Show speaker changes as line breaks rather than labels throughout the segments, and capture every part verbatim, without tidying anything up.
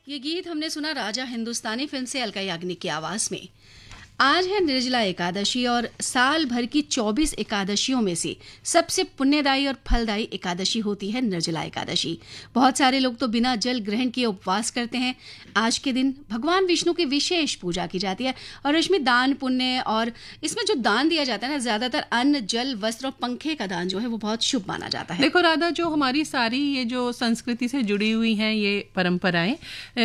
ये गीत हमने सुना राजा हिंदुस्तानी फिल्म से अलका याग्निक की आवाज में। आज है निर्जला एकादशी और साल भर की चौबीस एकादशियों में से सबसे पुण्यदायी और फलदायी एकादशी होती है निर्जला एकादशी। बहुत सारे लोग तो बिना जल ग्रहण किए उपवास करते हैं। आज के दिन भगवान विष्णु की विशेष पूजा की जाती है और रश्मि दान पुण्य और इसमें जो दान दिया जाता है ना, ज्यादातर अन्न, जल, वस्त्र और पंखे का दान जो है वो बहुत शुभ माना जाता है।
देखो राधा, जो हमारी सारी ये जो संस्कृति से जुड़ी हुई हैं ये परंपराएं,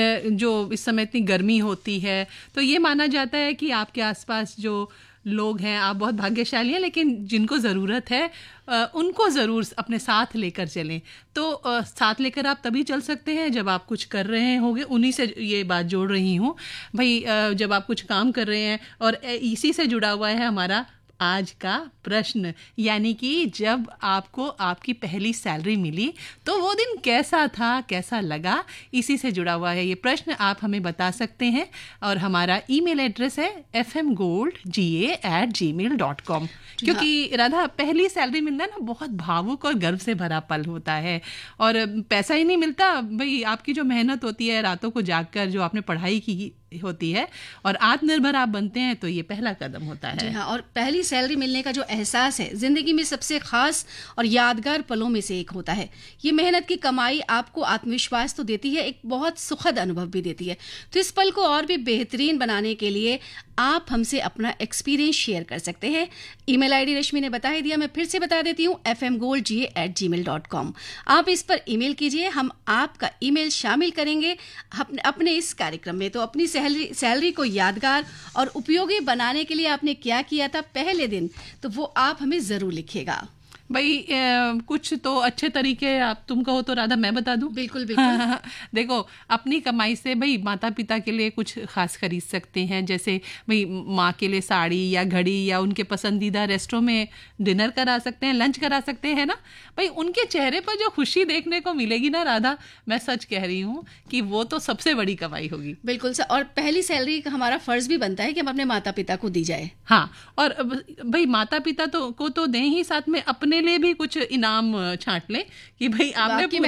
जो इस समय इतनी गर्मी होती है तो ये माना जाता है कि आपके आसपास जो लोग हैं, आप बहुत भाग्यशाली हैं, लेकिन जिनको ज़रूरत है आ, उनको ज़रूर अपने साथ लेकर चलें। तो आ, साथ लेकर आप तभी चल सकते हैं जब आप कुछ कर रहे होंगे। उन्हीं से ये बात जोड़ रही हूँ भाई, आ, जब आप कुछ काम कर रहे हैं। और इसी से जुड़ा हुआ है हमारा आज का प्रश्न, यानी कि जब आपको आपकी पहली सैलरी मिली तो वो दिन कैसा था, कैसा लगा, इसी से जुड़ा हुआ है ये प्रश्न। आप हमें बता सकते हैं और हमारा ईमेल एड्रेस है एफ एम गोल्ड जी ए एट जी मेल डॉट कॉम। क्योंकि राधा, पहली सैलरी मिलना ना बहुत भावुक और गर्व से भरा पल होता है। और पैसा ही नहीं मिलता भाई, आपकी जो मेहनत होती है, रातों को जागकर जो आपने पढ़ाई की होती है और आत्मनिर्भर आप बनते हैं, तो ये पहला कदम होता है।
जी हाँ, और पहली सैलरी मिलने का जो एहसास है जिंदगी में सबसे खास और यादगार पलों में से एक होता है। ये मेहनत की कमाई आपको आत्मविश्वास तो देती है, एक बहुत सुखद अनुभव भी देती है। तो इस पल को और भी बेहतरीन बनाने के लिए आप हमसे अपना एक्सपीरियंस शेयर कर सकते हैं। ईमेल आईडी रश्मि ने बता ही दिया, मैं फिर से बता देती हूँ, एफ एम गोल्ड जी ए एट जी मेल डॉट कॉम। आप इस पर ईमेल कीजिए, हम आपका ईमेल शामिल करेंगे अपने अपने इस कार्यक्रम में। तो अपनी सैलरी सैलरी को यादगार और उपयोगी बनाने के लिए आपने क्या किया था पहले दिन, तो वो आप हमें जरूर लिखिएगा।
भाई ए, कुछ तो अच्छे तरीके आप तुम कहो तो राधा मैं बता दूं।
बिल्कुल बिल्कुल।
देखो, अपनी कमाई से भाई माता पिता के लिए कुछ खास खरीद सकते हैं। जैसे भाई माँ के लिए साड़ी या घड़ी, या उनके पसंदीदा रेस्टोरेंट में डिनर करा सकते हैं, लंच करा सकते हैं ना भाई। उनके चेहरे पर जो खुशी देखने को मिलेगी ना राधा, मैं सच कह रही हूँ कि वो तो सबसे बड़ी कमाई होगी।
बिल्कुल सर, और पहली सैलरी का हमारा फर्ज भी बनता है कि हम अपने माता पिता को दी जाए।
हाँ, और भाई माता पिता तो को तो दें ही, साथ में अपने लिए भी कुछ इनाम छांट लें कि भाई आपने